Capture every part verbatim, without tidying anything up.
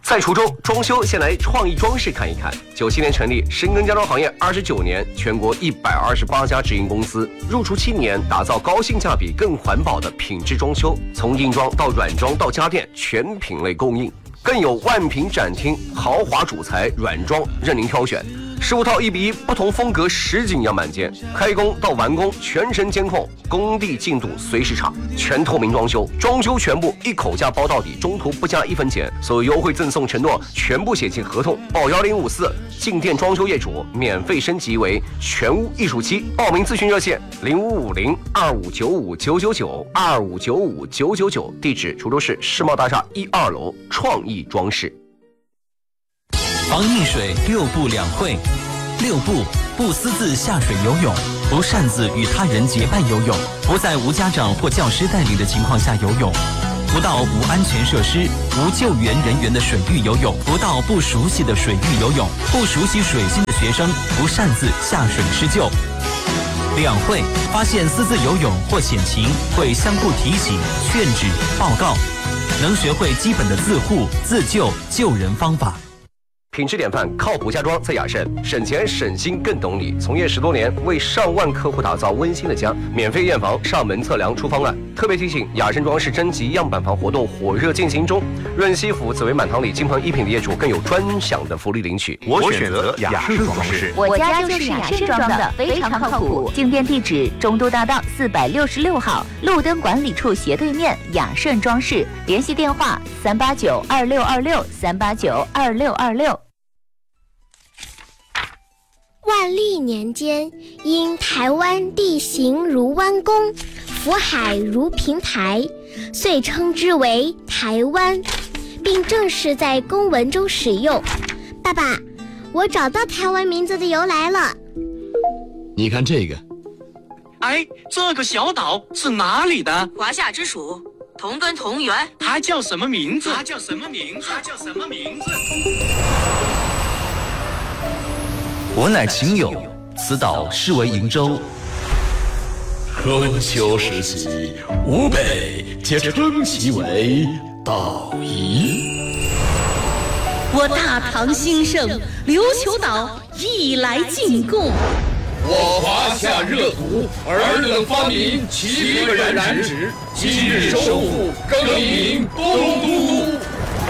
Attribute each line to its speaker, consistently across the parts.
Speaker 1: 在滁州装修，先来创意装饰看一看。九七年成立，深耕家装行业二十九年，全国一百二十八家直营公司，入驻七年，打造高性价比、更环保的品质装修，从硬装到软装到家电，全品类供应。更有万品展厅，豪华主材软装任您挑选。十五套一比一，不同风格实景样板间，开工到完工全程监控，工地进度随时查，全透明装修，装修全部一口价包到底，中途不加一分钱，所有优惠赠送承诺全部写进合同。报幺零五四，进店装修业主免费升级为全屋艺术漆。报名咨询热线零五五零二五九五九九九二五九五九九九，地址滁州市世贸大厦一二楼创意装饰。
Speaker 2: 防溺水六不两会。六不：不私自下水游泳，不擅自与他人结伴游泳，不在无家长或教师带领的情况下游泳，不到无安全设施、无救援人员的水域游泳，不到不熟悉的水域游泳，不熟悉水性的学生不擅自下水施救。两会：发现私自游泳或险情，会相互提醒、劝止、报告，能学会基本的自护、自救、救人方法。
Speaker 1: 品质典范，靠谱家装在雅盛，省钱省心更懂你。从业十多年，为上万客户打造温馨的家，免费验房、上门测量、出方案。特别提醒，雅盛装饰征集样板房活动火热进行中，润西府紫薇满堂里金鹏一品的业主更有专享的福利领取。
Speaker 3: 我选择雅盛装饰，
Speaker 4: 我家就是雅盛装的，非常靠谱。进店地址：中都大道四百六十六号，路灯管理处斜对面，雅盛装饰。联系电话：三八九二六二六三八九二六二六。
Speaker 5: 万历年间，因台湾地形如弯弓，福海如平台，遂称之为台湾，并正式在公文中使用。爸爸，我找到台湾名字的由来了。
Speaker 6: 你看这个，
Speaker 7: 哎，这个小岛是哪里的？
Speaker 8: 华夏之属，同根同源。
Speaker 7: 它叫什么名字？
Speaker 8: 它叫什么名字？
Speaker 7: 它叫什么名字？
Speaker 2: 我乃秦友，此岛是为瀛州。
Speaker 6: 春秋时期，吴北皆称其为岛夷。
Speaker 9: 我大唐兴盛，琉球岛亦来进贡。
Speaker 6: 我华夏热土，尔等发明七个染指，今日收复，更名东都。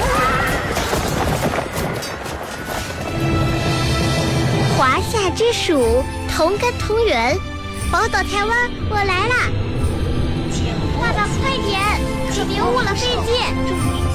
Speaker 5: 华夏之属，同根同源，宝岛台湾，我来啦！爸爸快点，可别误了飞机。